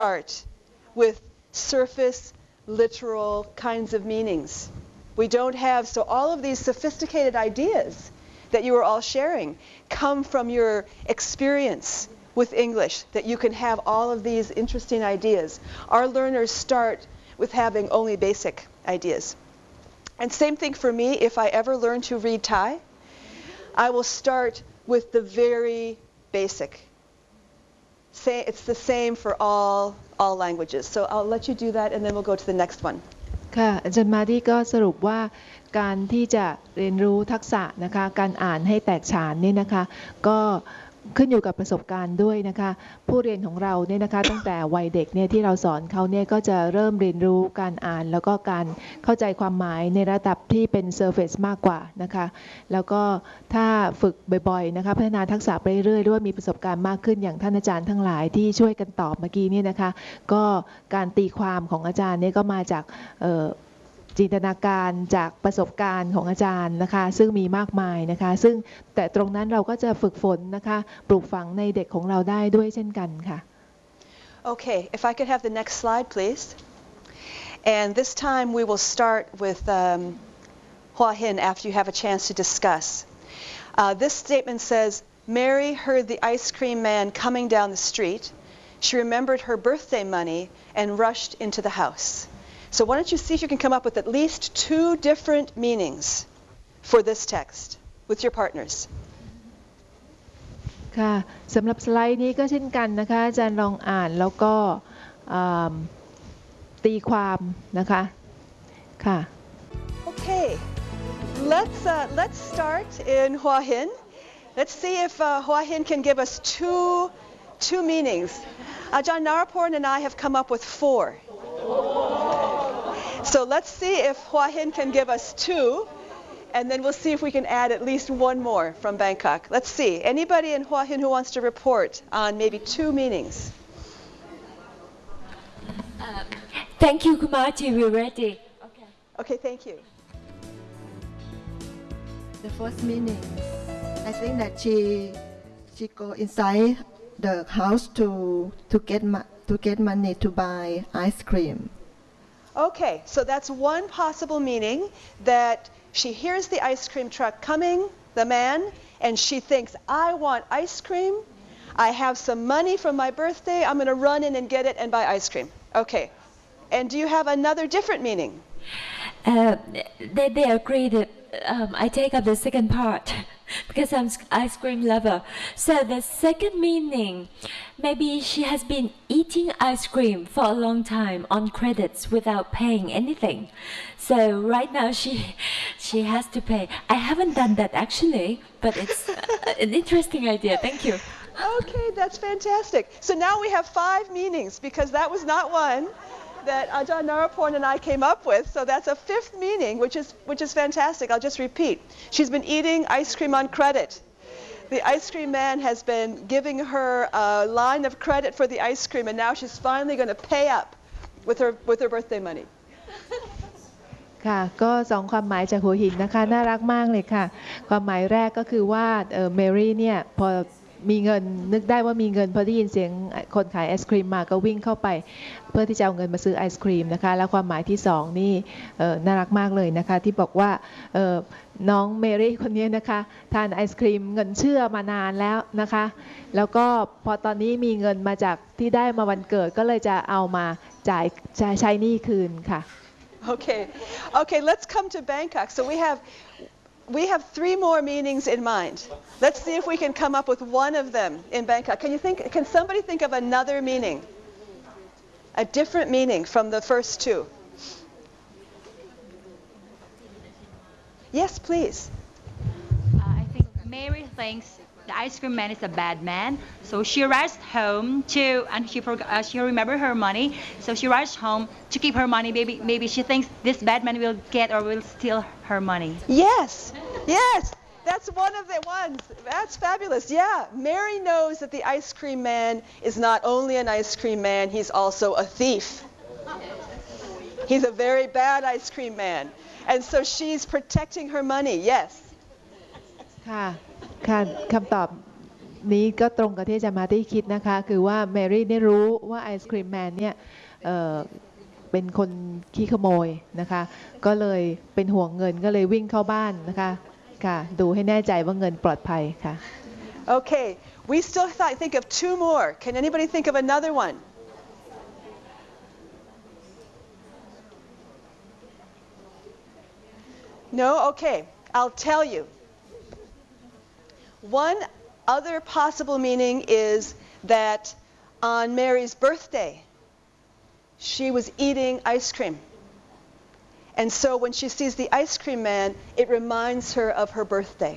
start with surface, literal kinds of meanings. We don't have, so all of these sophisticated ideas that you are all sharing come from your experience with English, that you can have all of these interesting ideas. Our learners start with having only basic ideas. And same thing for me, if I ever learn to read Thai, I will start with the very basic. It's the same for all languages. So I'll let you do that and then we'll go to the next one. ค่ะอาจารย์มาดีก็สรุปว่าการที่จะเรียนรู้ทักษะนะคะการอ่านให้แตกฉานนี่นะคะก็ขึ้นอยู่กับประสบการณ์ด้วยนะคะผู้เรียนของเราเนี่ยนะคะตั้งแต่วัยเด็กเนี่ยที่เราสอนเขาเนี่ยก็จะเริ่มเรียนรู้การอ่านแล้วก็การเข้าใจความหมายในระดับที่เป็น surface มากกว่านะคะแล้วก็ถ้าฝึกบ่อยๆนะคะพัฒนาทักษะไปเรื่อยๆด้วยมีประสบการณ์มากขึ้นอย่างท่านอาจารย์ทั้งหลายที่ช่วยกันตอบเมื่อกี้นี่นะคะก็การตีความของอาจารย์เนี่ยก็มาจากจินตนาการจากประสบการณ์ของอาจารย์นะคะซึ่งมีมากมายนะคะซึ่งแต่ตรงนั้นเราก็จะฝึกฝนนะคะปลูกฝังในเด็กของเราได้ด้วยเช่นกันค่ะ Okay, if I could have the next slide, please. And this time we will start with Hua Hin after you have a chance to discuss. This statement says, Mary heard the ice cream man coming down the street. She remembered her birthday money and rushed into the house. So why don't you see if you can come up with at least 2 different meanings for this text with your partners. ค่ะสำหรับสไลด์นี้ก็เช่นกันนะคะอาจารย์ลองอ่านแล้วก็ตีความนะคะค่ะ Okay, let's start in Hua Hin. Let's see if Hua Hin can give us two meanings. Ajahn Naraporn and I have come up with 4. So let's see if Hua Hin can give us 2, and then we'll see if we can add at least 1 more from Bangkok. Let's see. Anybody in Hua Hin who wants to report on maybe 2 meanings? Thank you, Kumati. We're ready. Okay, thank you. The first meaning, I think that she go inside the house to get money to buy ice cream. Okay, so that's one possible meaning, that she hears the ice cream truck coming, the man, and she thinks, I want ice cream. I have some money from my birthday. I'm going to run in and get it and buy ice cream. Okay. And do you have another different meaning? They agree that I take up the second part because I'm an ice cream lover. So the second meaning, maybe she has been eating ice cream for a long time on credits without paying anything. So right now she has to pay. I haven't done that actually, but it's an interesting idea. Thank you. Okay, that's fantastic. So now we have 5 meanings because that was not one that Ajahn Naraporn and I came up with. So that's a 5th meaning, which is fantastic. I'll just repeat. She's been eating ice cream on credit. The ice cream man has been giving her a line of credit for the ice cream, and now she's finally going to pay up with her birthday money. ค่ะก็2ความหมายจากหัวหินนะคะน่ารักมากเลยค่ะความหมายแรกก็คือว่าเมรี่เนี่ยพอมีเงินนึกได้ว่ามีเงินพอได้ยินเสียงคนขายไอศครีมมาก็วิ่งเข้าไปเพื่อที่จะเอาเงินมาซื้อไอศครีมนะคะแล้วความหมายที่2นี่น่ารักมากเลยนะคะที่บอกว่าน้องเมรี่คนนี้นะคะทานไอศครีมเงินเชื่อมานานแล้วนะคะแล้วก็พอตอนนี้มีเงินมาจากที่ได้มาวันเกิดก็เลยจะเอามาใช้หนี้คืนค่ะ Okay, let's come to Bangkok. So we have 3 more meanings in mind. Let's see if we can come up with one of them in Bangkok. Can somebody think of another meaning? A different meaning from the first 2? Yes, please. I think Mary thinks the ice cream man is a bad man, so she rushed home and she remembered her money, so she rushed home to keep her money. Maybe she thinks this bad man will get or will steal her money. Yes, that's one of the ones. That's fabulous. Yeah, Mary knows that the ice cream man is not only an ice cream man, he's also a thief. He's a very bad ice cream man, and so she's protecting her money. Yes. ค่ะคำตอบนี้ก็ตรงกับที่อาจารย์มาร์ตี้คิดนะคะคือว่าแมรี่ได้รู้ว่าไอศครีมแมนเนี่ยเป็นคนขี้ขโมยนะคะก็เลยเป็นห่วงเงินก็เลยวิ่งเข้าบ้านนะคะค่ะดูให้แน่ใจว่าเงินปลอดภัยค่ะ Okay, we still think of two more. Can anybody think of another one? No? Okay, I'll tell you. One other possible meaning is that on Mary's birthday, she was eating ice cream. And so when she sees the ice cream man, it reminds her of her birthday.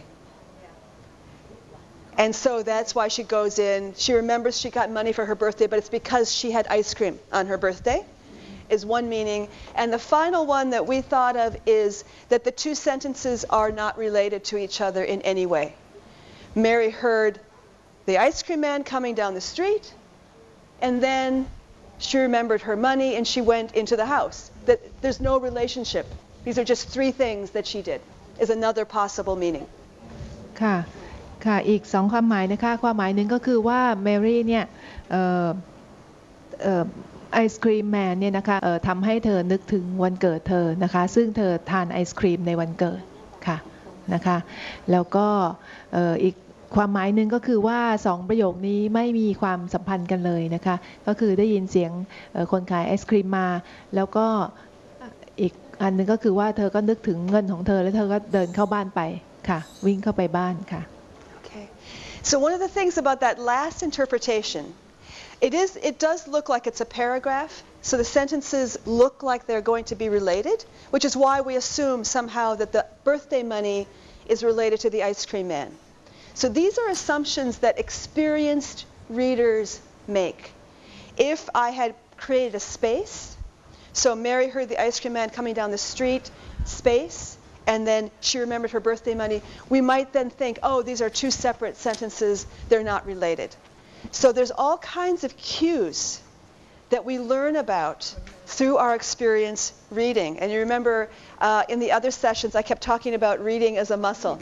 And so that's why she goes in. She remembers she got money for her birthday, but it's because she had ice cream on her birthday, is one meaning. And the final one that we thought of is that the two sentences are not related to each other in any way. Mary heard the ice cream man coming down the street, and then she remembered her money and she went into the house. That there's no relationship. These are just three things that she did, is another possible meaning. ค่ะค่ะอีก2ความหมายนะคะความหมายหนึ่งก็คือว่าแมรี่เนี่ยไอศครีมแมนเนี่ยนะคะทำให้เธอนึกถึงวันเกิดเธอนะคะซึ่งเธอทานไอศครีมในวันเกิดค่ะนะคะแล้วก็อีกความหมายหนึ่งก็คือว่า2ประโยคนี้ไม่มีความสัมพันธ์กันเลยนะคะก็คือได้ยินเสียงคนขายไอศครีมมาแล้วก็อีกอันนึงก็คือว่าเธอก็นึกถึงเงินของเธอแล้วเธอก็เดินเข้าบ้านไปค่ะวิ่งเข้าไปบ้านค่ะ Okay. So one of the things about that last interpretation, it does look like it's a paragraph. So the sentences look like they're going to be related, which is why we assume somehow that the birthday money is related to the ice cream man. So these are assumptions that experienced readers make. If I had created a space, so Mary heard the ice cream man coming down the street, space, and then she remembered her birthday money, we might then think, oh, these are two separate sentences, they're not related. So there's all kinds of cues that we learn about through our experience reading. And you remember in the other sessions I kept talking about reading as a muscle.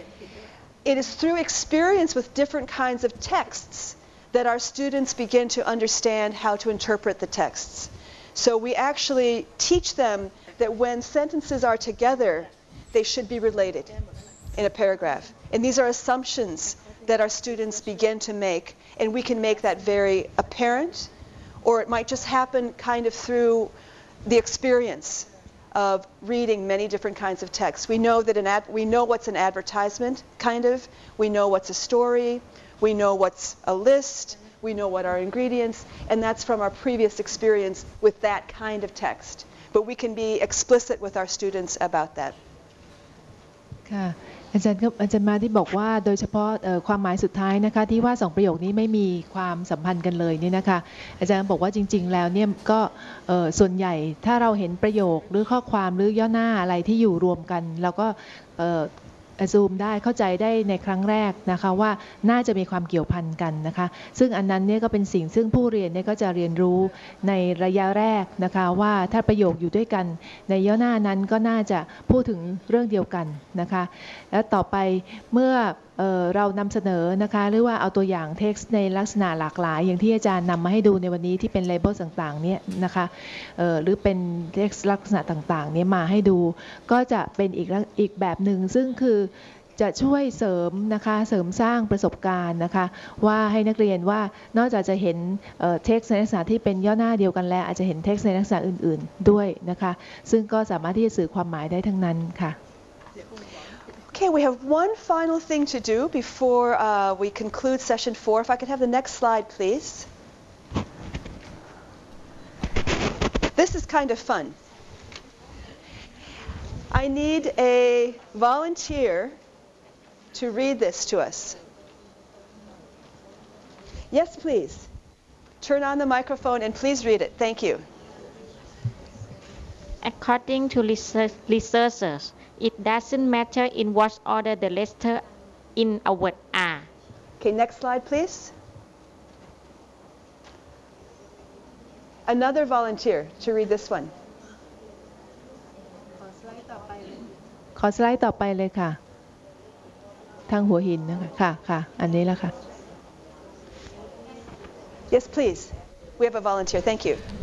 It is through experience with different kinds of texts that our students begin to understand how to interpret the texts. So we actually teach them that when sentences are together, they should be related in a paragraph. And these are assumptions that our students begin to make, and we can make that very apparent, or it might just happen kind of through the experience of reading many different kinds of texts. We know that we know what's an advertisement, kind of. We know what's a story. We know what's a list. We know what are ingredients, and that's from our previous experience with that kind of text. But we can be explicit with our students about that. ค่ะอาจารย์มาที่บอกว่าโดยเฉพาะความหมายสุดท้ายนะคะที่ว่า2ประโยคนี้ไม่มีความสัมพันธ์กันเลยนี่นะคะอาจารย์บอกว่าจริงๆแล้วเนี่ยก็ส่วนใหญ่ถ้าเราเห็นประโยคหรือข้อความหรือย่อหน้าอะไรที่อยู่รวมกันเราก็ซูมได้เข้าใจได้ในครั้งแรกนะคะว่าน่าจะมีความเกี่ยวพันกันนะคะซึ่งอันนั้นเนี่ยก็เป็นสิ่งซึ่งผู้เรียนเนี่ยก็จะเรียนรู้ในระยะแรกนะคะว่าถ้าประโยคอยู่ด้วยกันในย่อหน้านั้นก็น่าจะพูดถึงเรื่องเดียวกันนะคะแล้วต่อไปเมื่อเรานำเสนอนะคะหรือว่าเอาตัวอย่างเท็กซ์ในลักษณะหลากหลายอย่างที่อาจารย์นำมาให้ดูในวันนี้ที่เป็นเลเบลต่างๆเนี่ยนะคะหรือเป็นเท็กซ์ลักษณะต่างๆเนี่ยมาให้ดูก็จะเป็นอีกแบบหนึ่งซึ่งคือจะช่วยเสริมนะคะเสริมสร้างประสบการณ์นะคะว่าให้นักเรียนว่านอกจากจะเห็นเท็กซ์ในลักษณะที่เป็นย่อหน้าเดียวกันแล้วอาจจะเห็นเท็กซ์ในลักษณะอื่นๆด้วยนะคะซึ่งก็สามารถที่จะสื่อความหมายได้ทั้งนั้นค่ะ Okay, we have one final thing to do before we conclude session 4. If I could have the next slide, please. This is kind of fun. I need a volunteer to read this to us. Yes, please. Turn on the microphone and please read it. Thank you. According to researchers, it doesn't matter in what order the letters in a word are. Okay, next slide, please. Another volunteer to read this one. ขอสไลด์ต่อไปเลยค่ะทางหัวหินนะคะค่ะอันนี้แหละค่ะ Yes, please. We have a volunteer. Thank you.